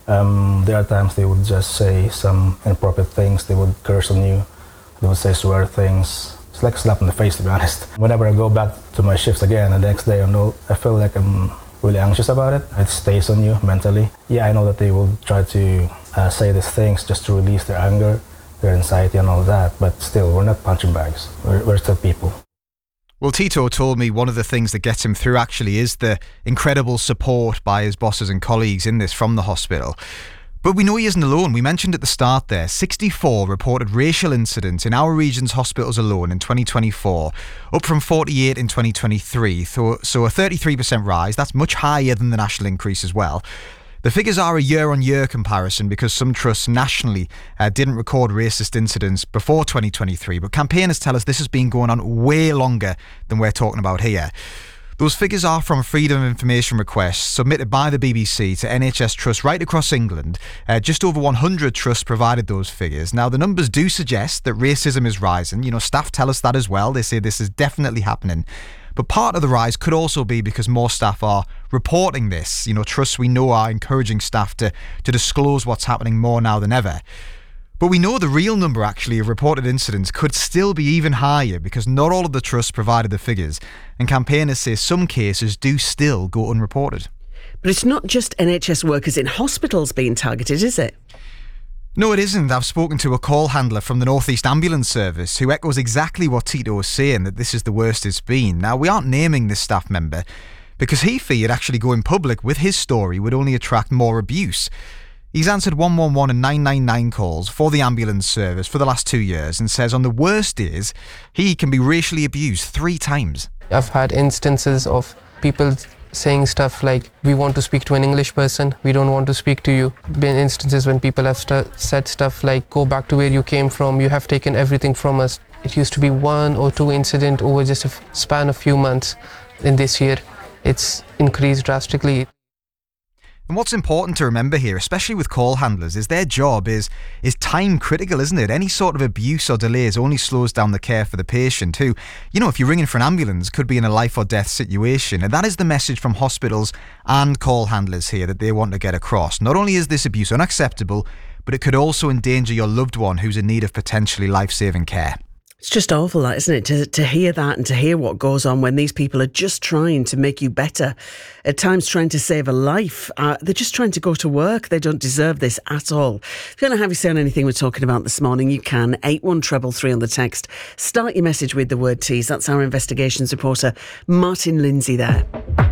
There are times they would just say some inappropriate things. They would curse on you. They would say swear things. It's like a slap in the face, to be honest. Whenever I go back to my shifts again, and the next day I feel like I'm really anxious about it. It stays on you mentally. Yeah, I know that they will try to say these things just to release their anger, their anxiety and all that, but still, we're not punching bags. We're still people. Well, Tito told me one of the things that gets him through actually is the incredible support by his bosses and colleagues in this from the hospital. But we know he isn't alone. We mentioned at the start there, 64 reported racial incidents in our region's hospitals alone in 2024, up from 48 in 2023. So a 33% rise. That's much higher than the national increase as well. The figures are a year-on-year comparison because some trusts nationally didn't record racist incidents before 2023, but campaigners tell us this has been going on way longer than we're talking about here. Those figures are from Freedom of Information requests submitted by the BBC to NHS trusts right across England. Just over 100 trusts provided those figures. Now, the numbers do suggest that racism is rising. You know, staff tell us that as well. They say this is definitely happening. But part of the rise could also be because more staff are reporting this. You know, trusts we know are encouraging staff to disclose what's happening more now than ever. But we know the real number actually of reported incidents could still be even higher because not all of the trusts provided the figures, and campaigners say some cases do still go unreported. But it's not just NHS workers in hospitals being targeted, is it? No, it isn't. I've spoken to a call handler from the North East Ambulance Service who echoes exactly what Tito was saying, that this is the worst it's been. Now, we aren't naming this staff member because he feared actually going public with his story would only attract more abuse. He's answered 111 and 999 calls for the ambulance service for the last 2 years and says on the worst days, he can be racially abused 3 times. I've had instances of people saying stuff like, we want to speak to an English person, we don't want to speak to you. Been instances when people have said stuff like, go back to where you came from, you have taken everything from us. It used to be 1 or 2 incidents over just a span of few months. In this year, it's increased drastically. And what's important to remember here, especially with call handlers, is their job is time critical, isn't it? Any sort of abuse or delays only slows down the care for the patient who, you know, if you're ringing for an ambulance, could be in a life or death situation. And that is the message from hospitals and call handlers here that they want to get across. Not only is this abuse unacceptable, but it could also endanger your loved one who's in need of potentially life-saving care. It's just awful, that, isn't it? To hear that and to hear what goes on when these people are just trying to make you better, at times trying to save a life. They're just trying to go to work. They don't deserve this at all. If you want to have your say on anything we're talking about this morning, you can. 81333 on the text. Start your message with the word tease. That's our investigations reporter, Martin Lindsay there.